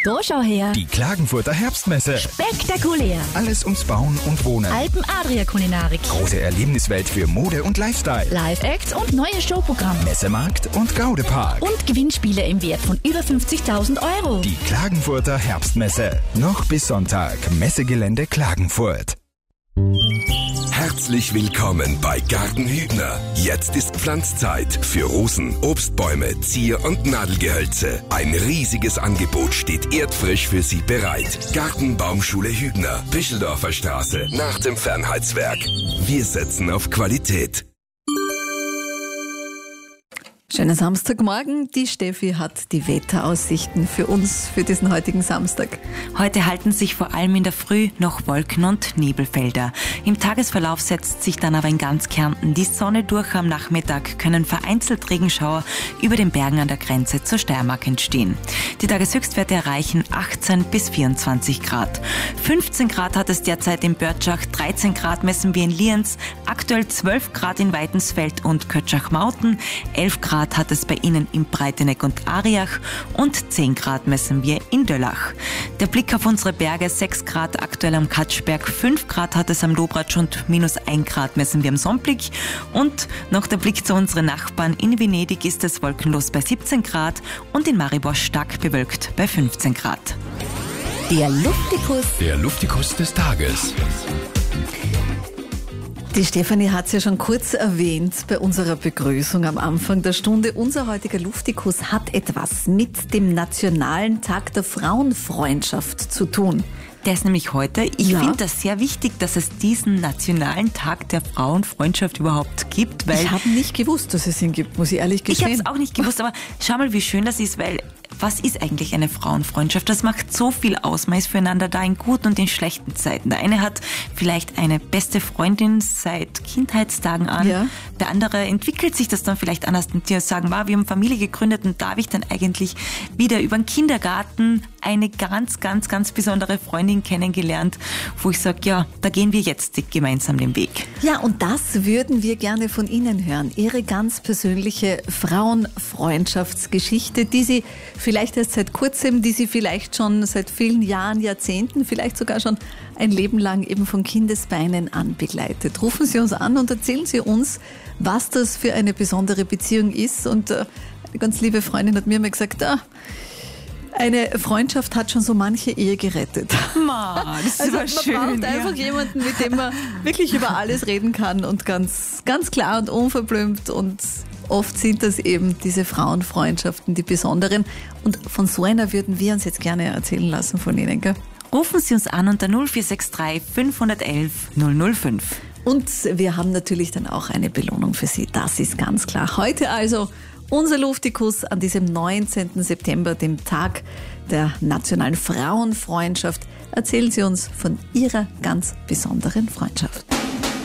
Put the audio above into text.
Da schau her. Die Klagenfurter Herbstmesse. Spektakulär. Alles ums Bauen und Wohnen. Alpen-Adria-Kulinarik. Große Erlebniswelt für Mode und Lifestyle. Live-Acts und neue Showprogramme. Messemarkt und Gaudepark. Und Gewinnspiele im Wert von über 50.000 Euro. Die Klagenfurter Herbstmesse. Noch bis Sonntag. Messegelände Klagenfurt. Herzlich willkommen bei Garten Hübner. Jetzt ist Pflanzzeit für Rosen, Obstbäume, Zier- und Nadelgehölze. Ein riesiges Angebot steht erdfrisch für Sie bereit. Gartenbaumschule Hübner, Bischeldorfer Straße, nach dem Fernheitswerk. Wir setzen auf Qualität. Schönen Samstagmorgen. Die Steffi hat die Wetteraussichten für uns für diesen heutigen Samstag. Heute halten sich vor allem in der Früh noch Wolken- und Nebelfelder. Im Tagesverlauf setzt sich dann aber in ganz Kärnten die Sonne durch. Am Nachmittag können vereinzelt Regenschauer über den Bergen an der Grenze zur Steiermark entstehen. Die Tageshöchstwerte erreichen 18 bis 24 Grad. 15 Grad hat es derzeit in Börtschach, 13 Grad messen wir in Lienz, aktuell 12 Grad in Weitensfeld und Kötschach-Mauten, 11 Grad hat es bei Ihnen in Breiteneck und Ariach und 10 Grad messen wir in Döllach. Der Blick auf unsere Berge, 6 Grad aktuell am Katschberg, 5 Grad hat es am Lobratsch und minus 1 Grad messen wir am Sonnblick. Und noch der Blick zu unseren Nachbarn. In Venedig ist es wolkenlos bei 17 Grad und in Maribor stark bewölkt bei 15 Grad. Der Luftikus. Der Luftikus des Tages. Die Stefanie hat es ja schon kurz erwähnt bei unserer Begrüßung am Anfang der Stunde. Unser heutiger Luftikus hat etwas mit dem Nationalen Tag der Frauenfreundschaft zu tun. Der ist nämlich heute. Ich finde das sehr wichtig, dass es diesen Nationalen Tag der Frauenfreundschaft überhaupt gibt. Weil ich habe nicht gewusst, dass es ihn gibt, muss ich ehrlich gestehen. Ich habe es auch nicht gewusst, aber schau mal, wie schön das ist, weil was ist eigentlich eine Frauenfreundschaft? Das macht so viel aus. Man ist füreinander da in guten und in schlechten Zeiten. Der eine hat vielleicht eine beste Freundin seit Kindheitstagen an. Ja. Der andere entwickelt sich das dann vielleicht anders. Und die sagen, wir haben Familie gegründet und da habe ich dann eigentlich wieder über den Kindergarten eine ganz, ganz, ganz besondere Freundin kennengelernt, wo ich sage, ja, da gehen wir jetzt gemeinsam den Weg. Ja, und das würden wir gerne von Ihnen hören. Ihre ganz persönliche Frauenfreundschaftsgeschichte, die Sie vielleicht erst seit kurzem, die Sie vielleicht schon seit vielen Jahren, Jahrzehnten, vielleicht sogar schon ein Leben lang eben von Kindesbeinen an begleitet. Rufen Sie uns an und erzählen Sie uns, was das für eine besondere Beziehung ist. Und eine ganz liebe Freundin hat mir mal gesagt, eine Freundschaft hat schon so manche Ehe gerettet. Das ist man schön. braucht einfach jemanden, mit dem man wirklich über alles reden kann und ganz, ganz klar und unverblümt. Und oft sind das eben diese Frauenfreundschaften, die besonderen. Und von so einer würden wir uns jetzt gerne erzählen lassen von Ihnen, gell? Rufen Sie uns an unter 0463 511 005. Und wir haben natürlich dann auch eine Belohnung für Sie, das ist ganz klar. Heute also unser Luftikus an diesem 19. September, dem Tag der Nationalen Frauenfreundschaft. Erzählen Sie uns von Ihrer ganz besonderen Freundschaft.